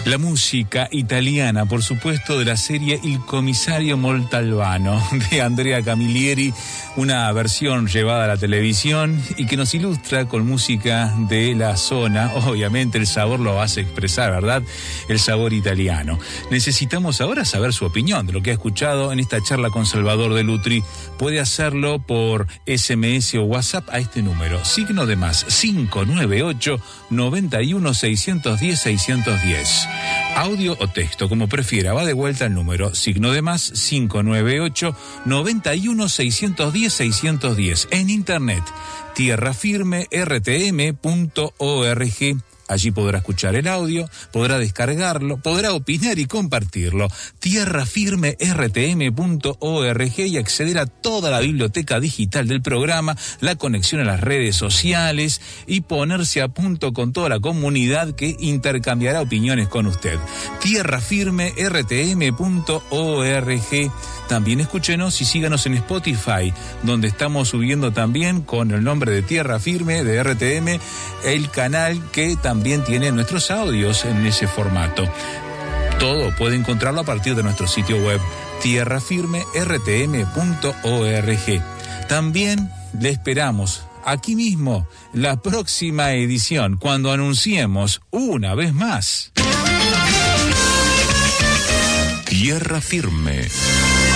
La música italiana, por supuesto, de la serie Il Commissario Montalbano, de Andrea Camilleri, una versión llevada a la televisión y que nos ilustra con música de la zona. Obviamente el sabor lo hace expresar, ¿verdad? El sabor italiano. Necesitamos ahora saber su opinión de lo que ha escuchado en esta charla con Salvador de Lutri. Puede hacerlo por SMS o WhatsApp a este número, signo de más 598 91 610 610. Audio o texto, como prefiera, va de vuelta al número, signo de más 598 91 610 610. En internet, tierrafirmertm.org. Allí podrá escuchar el audio, podrá descargarlo, podrá opinar y compartirlo. Tierrafirmertm.org y acceder a toda la biblioteca digital del programa, la conexión a las redes sociales y ponerse a punto con toda la comunidad que intercambiará opiniones con usted. Tierrafirmertm.org. También escúchenos y síganos en Spotify, donde estamos subiendo también con el nombre de Tierra Firme, de RTM, el canal que también tiene nuestros audios en ese formato. Todo puede encontrarlo a partir de nuestro sitio web, tierrafirmertm.org. También le esperamos aquí mismo la próxima edición, cuando anunciemos una vez más Tierra Firme.